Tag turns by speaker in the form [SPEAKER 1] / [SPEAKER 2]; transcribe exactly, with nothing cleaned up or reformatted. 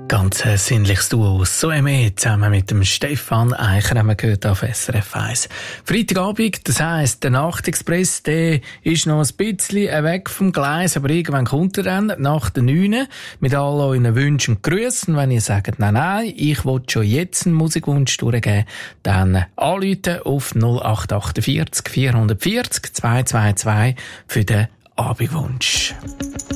[SPEAKER 1] Ganz ein sinnliches Duo aus So M zusammen mit dem Stefan Eicher haben wir gehört auf S R F eins. Freitagabend, das heisst, der Nachtexpress, der ist noch ein bisschen weg vom Gleis, aber irgendwann kommt er dann nach der neun mit all euren Wünschen und Grüßen. Wenn ihr sagt, nein, nein, ich will schon jetzt einen Musikwunsch durchgeben, dann anrufen auf null acht acht vier vier vier null zwei zwei zwei für den Abendwunsch.